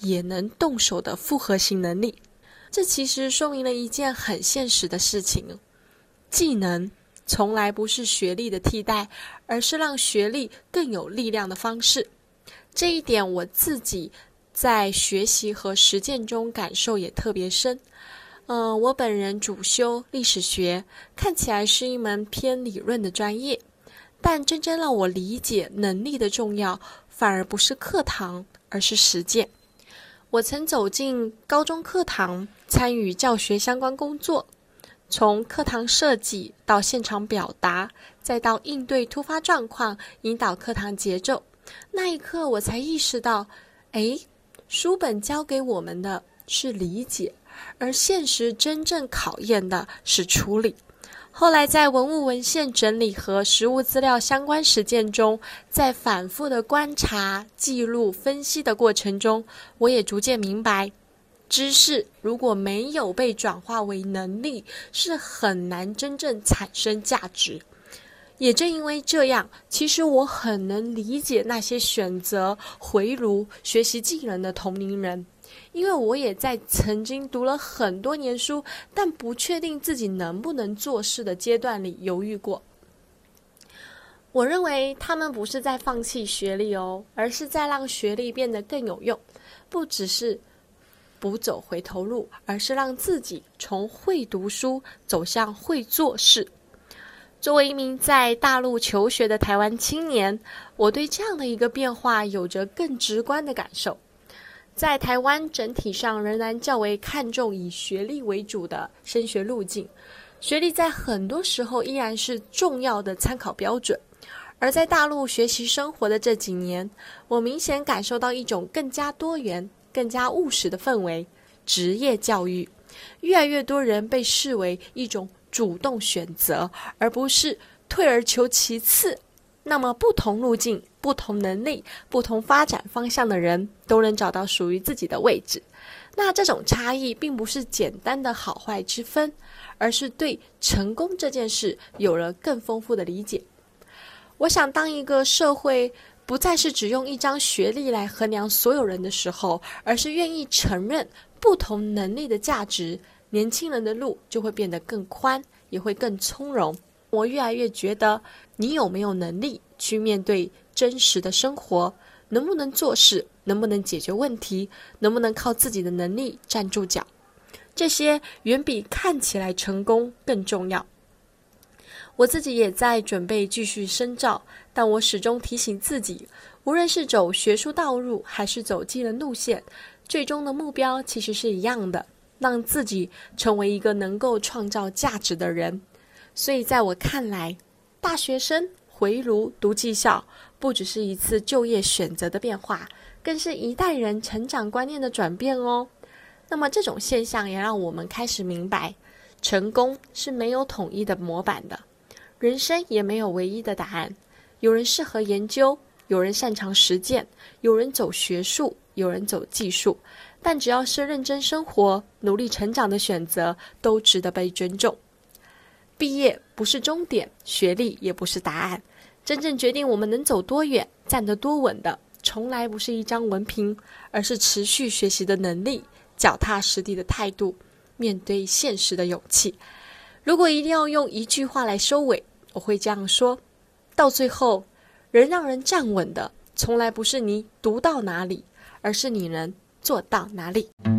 也能动手的复合型能力。这其实说明了一件很现实的事情，技能从来不是学历的替代，而是让学历更有力量的方式。这一点我自己在学习和实践中感受也特别深。我本人主修历史学，看起来是一门偏理论的专业，但真正让我理解能力的重要，反而不是课堂，而是实践。我曾走进高中课堂，参与教学相关工作，从课堂设计到现场表达，再到应对突发状况，引导课堂节奏。那一刻我才意识到，书本教给我们的是理解，而现实真正考验的是处理。后来在文物文献整理和实物资料相关实践中，在反复的观察、记录、分析的过程中，我也逐渐明白，知识如果没有被转化为能力，是很难真正产生价值。也正因为这样，其实我很能理解那些选择回炉学习技能的同龄人，因为我也在曾经读了很多年书，但不确定自己能不能做事的阶段里犹豫过。我认为他们不是在放弃学历而是在让学历变得更有用，不只是不走回头路，而是让自己从会读书走向会做事。作为一名在大陆求学的台湾青年，我对这样的一个变化有着更直观的感受。在台湾整体上仍然较为看重以学历为主的升学路径，学历在很多时候依然是重要的参考标准。而在大陆学习生活的这几年，我明显感受到一种更加多元、更加务实的氛围。职业教育，越来越多人被视为一种主动选择，而不是退而求其次。那么不同路径、不同能力、不同发展方向的人都能找到属于自己的位置。那这种差异并不是简单的好坏之分，而是对成功这件事有了更丰富的理解。我想当一个社会不再是只用一张学历来衡量所有人的时候，而是愿意承认不同能力的价值，年轻人的路就会变得更宽，也会更从容。我越来越觉得，你有没有能力去面对真实的生活，能不能做事，能不能解决问题，能不能靠自己的能力站住脚，这些远比看起来成功更重要。我自己也在准备继续深造，但我始终提醒自己，无论是走学术道路还是走技能路线，最终的目标其实是一样的，让自己成为一个能够创造价值的人。所以在我看来，大学生回炉读技校不只是一次就业选择的变化，更是一代人成长观念的转变那么这种现象也让我们开始明白，成功是没有统一的模板的，人生也没有唯一的答案。有人适合研究，有人擅长实践，有人走学术，有人走技术，但只要是认真生活、努力成长的选择，都值得被尊重。毕业不是终点，学历也不是答案，真正决定我们能走多远、站得多稳的，从来不是一张文凭，而是持续学习的能力、脚踏实地的态度、面对现实的勇气。如果一定要用一句话来收尾，我会这样说：到最后，能让人站稳的，从来不是你读到哪里，而是你能做到哪里。